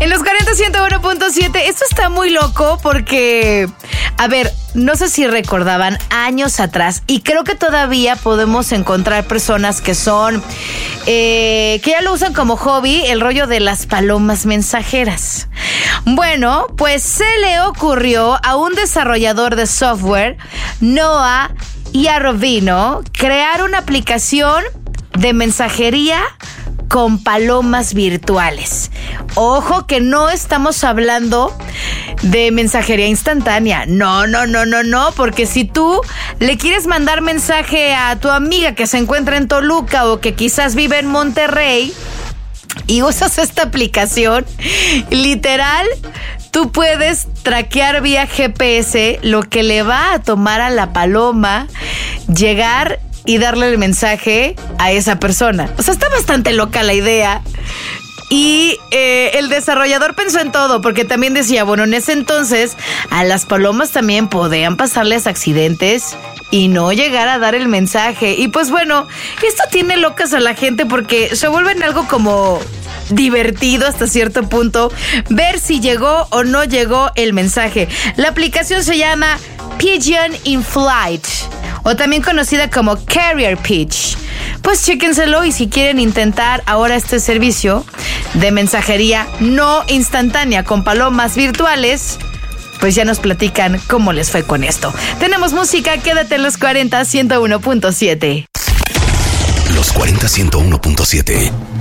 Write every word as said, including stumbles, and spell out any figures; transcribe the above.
En los cuarenta, ciento uno punto siete, esto está muy loco porque, a ver, no sé si recordaban años atrás, y creo que todavía podemos encontrar personas que son, eh, que ya lo usan como hobby, el rollo de las palomas mensajeras. Bueno, pues se le ocurrió a un desarrollador de software, Noah Iarovino, crear una aplicación de mensajería con palomas virtuales. Ojo que no estamos hablando de mensajería instantánea. No, no, no, no, no, porque si tú le quieres mandar mensaje a tu amiga que se encuentra en Toluca o que quizás vive en Monterrey y usas esta aplicación, literal, tú puedes traquear vía G P S lo que le va a tomar a la paloma llegar y darle el mensaje a esa persona. O sea, está bastante loca la idea. Y eh, el desarrollador pensó en todo, porque también decía, bueno, en ese entonces a las palomas también podían pasarles accidentes y no llegar a dar el mensaje. Y pues bueno, esto tiene locas a la gente porque se vuelven algo como divertido hasta cierto punto ver si llegó o no llegó el mensaje. La aplicación se llama Pigeon in Flight, o también conocida como Carrier Pitch. Pues chéquenselo, y si quieren intentar ahora este servicio de mensajería no instantánea con palomas virtuales, pues ya nos platican cómo les fue con esto. Tenemos música, quédate en los cuarenta, ciento uno punto siete. Los cuarenta, ciento uno punto siete.